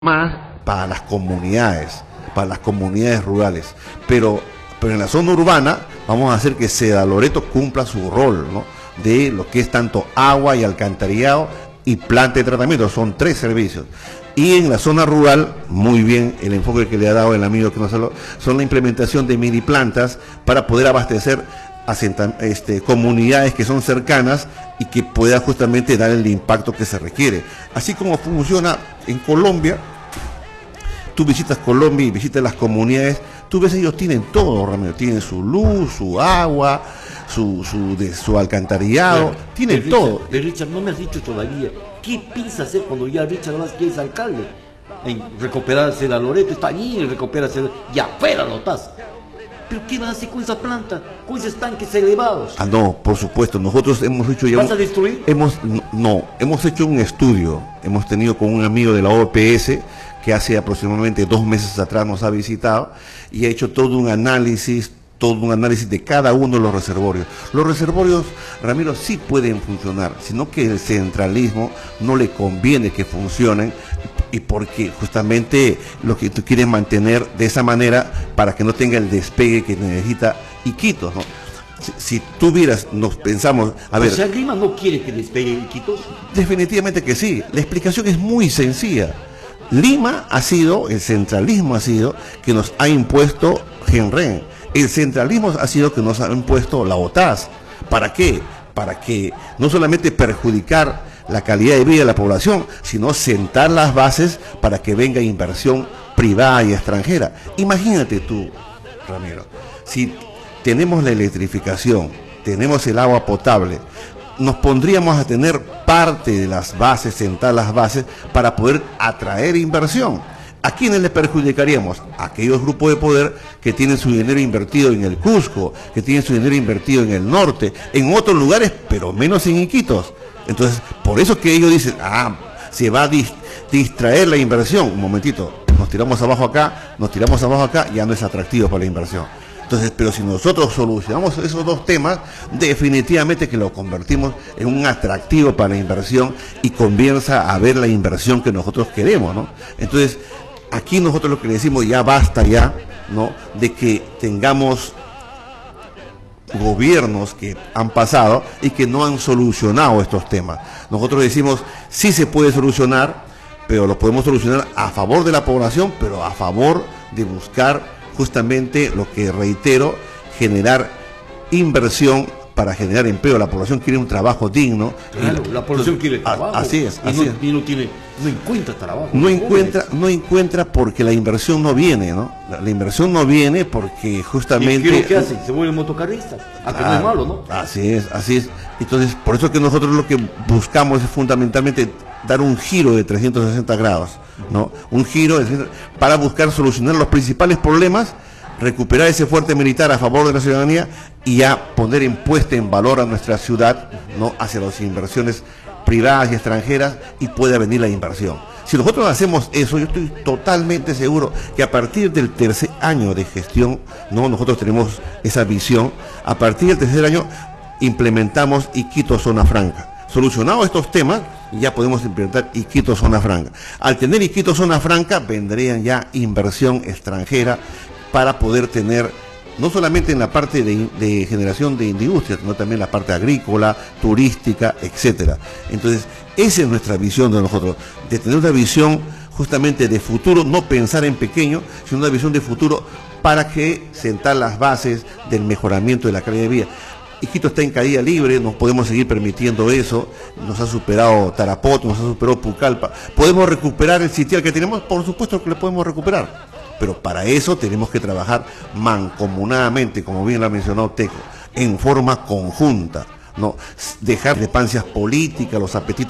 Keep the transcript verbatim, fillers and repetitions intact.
más para las comunidades, para las comunidades rurales, pero, pero en la zona urbana vamos a hacer que Seda Loreto cumpla su rol, ¿no?, de lo que es tanto agua y alcantarillado y planta de tratamiento, son tres servicios. Y en la zona rural, muy bien el enfoque que le ha dado el amigo que nos habló, son la implementación de mini plantas para poder abastecer a este, comunidades que son cercanas y que pueda justamente dar el impacto que se requiere. Así como funciona en Colombia, tú visitas Colombia y visitas las comunidades, tú ves, ellos tienen todo, Ramiro, tienen su luz, su agua, su, su, de, su alcantarillado, claro, tienen de todo. Richard, de Richard, no me has dicho todavía, ¿qué piensa hacer cuando ya Richard Vázquez es alcalde? En recuperarse la Loreto, está allí en recuperarse, y afuera lo estás. ¿Pero qué vas a hacer con esa planta? Con esos tanques elevados. Ah, no, por supuesto, nosotros hemos hecho ya... ¿Vas un, a destruir? Hemos, no, no, hemos hecho un estudio, hemos tenido con un amigo de la O P S, que hace aproximadamente dos meses atrás nos ha visitado, y ha hecho todo un análisis, todo un análisis de cada uno de los reservorios. Los reservorios, Ramiro, sí pueden funcionar, sino que el centralismo no le conviene que funcionen, y porque justamente lo que tú quieres mantener de esa manera para que no tenga el despegue que necesita Iquitos, ¿no? Si, si tú vieras, nos pensamos, a ver... O sea, Lima no quiere que despegue Iquitos. Definitivamente que sí, la explicación es muy sencilla. Lima ha sido, el centralismo ha sido que nos ha impuesto Genren, el centralismo ha sido que nos ha impuesto la OTAS. ¿Para qué? Para que no solamente perjudicar la calidad de vida de la población, sino sentar las bases para que venga inversión privada y extranjera. Imagínate tú, Ramiro, si tenemos la electrificación, tenemos el agua potable, nos pondríamos a tener parte de las bases, sentar las bases para poder atraer inversión. ¿A quiénes les perjudicaríamos? A aquellos grupos de poder que tienen su dinero invertido en el Cusco, que tienen su dinero invertido en el norte, en otros lugares, pero menos en Iquitos. Entonces, por eso que ellos dicen, ah, se va a dis distraer la inversión. Un momentito, nos tiramos abajo acá, nos tiramos abajo acá, ya no es atractivo para la inversión. Entonces, pero si nosotros solucionamos esos dos temas, definitivamente que lo convertimos en un atractivo para la inversión y comienza a ver la inversión que nosotros queremos, ¿no? Entonces, aquí nosotros lo que le decimos, ya basta ya, ¿no?, de que tengamos gobiernos que han pasado y que no han solucionado estos temas. Nosotros decimos, sí se puede solucionar, pero lo podemos solucionar a favor de la población, pero a favor de buscar justamente lo que reitero, generar inversión para generar empleo. La población quiere un trabajo digno. Claro, la población quiere trabajo. Así es, y así no, es. Y no tiene, no encuentra trabajo. No encuentra, no encuentra porque la inversión no viene, ¿no? La, la inversión no viene porque justamente... ¿Y qué es lo que hacen? Se vuelven motocarristas. A que no es malo, ¿no? Así es, así es. Entonces, por eso que nosotros lo que buscamos es fundamentalmente dar un giro de trescientos sesenta grados, ¿no? Un giro de, para buscar solucionar los principales problemas, recuperar ese fuerte militar a favor de la ciudadanía y ya poner en puesta en valor a nuestra ciudad, ¿no?, hacia las inversiones privadas y extranjeras, y pueda venir la inversión. Si nosotros hacemos eso, yo estoy totalmente seguro que a partir del tercer año de gestión, ¿no?, nosotros tenemos esa visión, a partir del tercer año implementamos Iquitos Zona Franca. Solucionados estos temas, ya podemos implementar Iquitos Zona Franca. Al tener Iquitos Zona Franca, vendrían ya inversión extranjera para poder tener, no solamente en la parte de, de generación de industria, sino también la parte agrícola, turística, etcétera. Entonces, esa es nuestra visión de nosotros, de tener una visión justamente de futuro, no pensar en pequeño, sino una visión de futuro para que sentar las bases del mejoramiento de la calidad de vida. Iquitos está en caída libre, nos podemos seguir permitiendo eso, nos ha superado Tarapoto, nos ha superado Pucallpa. ¿Podemos recuperar el sitial que tenemos? Por supuesto que lo podemos recuperar, pero para eso tenemos que trabajar mancomunadamente, como bien lo ha mencionado Teco, en forma conjunta, ¿no? Dejar discrepancias políticas, los apetitos